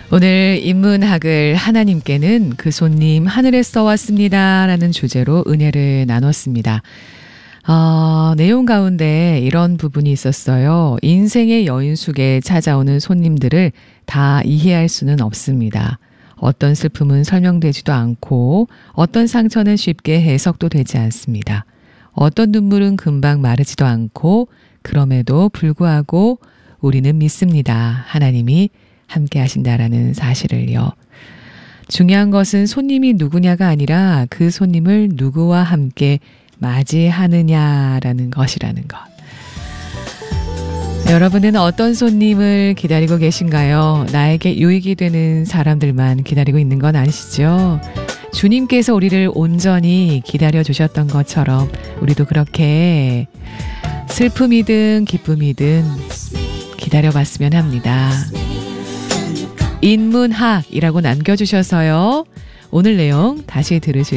오늘 인문학을 하나님께는 그 손님 하늘에서 왔습니다 라는 주제로 은혜를 나눴습니다. 내용 가운데 이런 부분이 있었어요. 인생의 여인숙에 찾아오는 손님들을 다 이해할 수는 없습니다. 어떤 슬픔은 설명되지도 않고 어떤 상처는 쉽게 해석도 되지 않습니다. 어떤 눈물은 금방 마르지도 않고 그럼에도 불구하고 우리는 믿습니다. 하나님이 함께 하신다라는 사실을요. 중요한 것은 손님이 누구냐가 아니라 그 손님을 누구와 함께 맞이하느냐라는 것이라는 것. 여러분은 어떤 손님을 기다리고 계신가요? 나에게 유익이 되는 사람들만 기다리고 있는 건 아니시죠? 주님께서 우리를 온전히 기다려 주셨던 것처럼 우리도 그렇게 슬픔이든 기쁨이든 기다려 봤으면 합니다. 인문학이라고 남겨주셔서요. 오늘 내용 다시 들으실